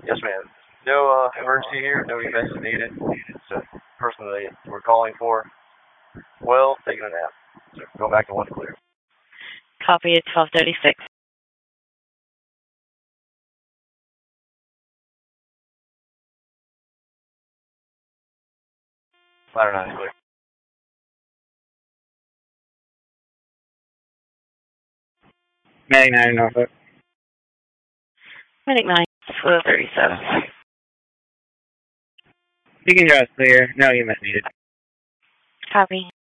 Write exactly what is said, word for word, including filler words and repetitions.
Yes, ma'am. No uh, emergency here. No events needed. It's a person that we're calling for. Well, taking a nap. So go back to one clear. Copy at twelve thirty-six. Ladder nine clear. Medic nine, Norfolk. Medic nine, twelve thirty-seven. Beacon draw is clear. No E M S needed. Copy.